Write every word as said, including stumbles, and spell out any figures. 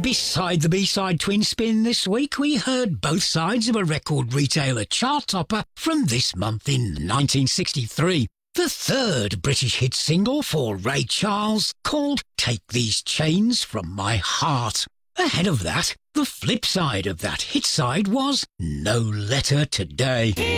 Beside the B-side twin spin this week, we heard both sides of a record retailer chart topper from this month in nineteen sixty-three. The third British hit single for Ray Charles, called Take These Chains From My Heart. Ahead of that, the flip side of that hit side was No Letter Today.